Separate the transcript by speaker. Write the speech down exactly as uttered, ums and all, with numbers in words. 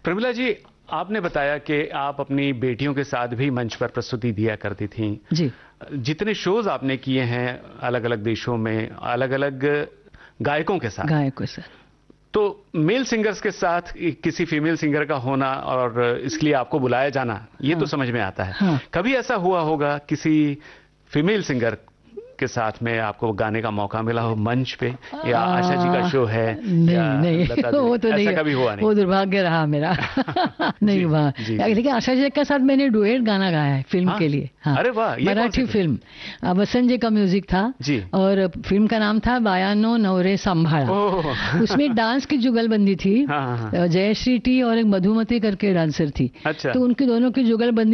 Speaker 1: प्रमिला जी, आपने बताया कि आप अपनी बेटियों के साथ भी मंच पर प्रस्तुति दिया करती थीं।
Speaker 2: जी।
Speaker 1: जितने शोज आपने किए हैं अलग अलग देशों में, अलग अलग गायकों के साथ
Speaker 2: गायकों से,
Speaker 1: तो मेल सिंगर्स के साथ किसी फीमेल सिंगर का होना और इसके लिए आपको बुलाया जाना, ये
Speaker 2: हाँ,
Speaker 1: तो समझ में आता है।
Speaker 2: हाँ,
Speaker 1: कभी ऐसा हुआ होगा किसी फीमेल सिंगर के साथ में आपको गाने का मौका मिला हो मंच पे, या
Speaker 2: आ,
Speaker 1: आशा जी का शो है?
Speaker 2: नहीं नहीं वो तो नहीं,
Speaker 1: कभी हुआ नहीं?
Speaker 2: वो दुर्भाग्य रहा मेरा। नहीं हुआ। देखिए, आशा जी के साथ मैंने डुएट गाना गाया है फिल्म
Speaker 1: हाँ?
Speaker 2: के लिए। हाँ,
Speaker 1: अरे वाह,
Speaker 2: मराठी फिल्म, वसंत जी का म्यूजिक था
Speaker 1: जी।
Speaker 2: और फिल्म का नाम था बायानो नवरे संभाळा। उसमें डांस की जुगलबंदी थी।
Speaker 1: हाँ, हाँ, हाँ।
Speaker 2: जयश्री टी और एक मधुमती करके डांसर थी।
Speaker 1: अच्छा।
Speaker 2: तो उनकी दोनों की जुगलबंदी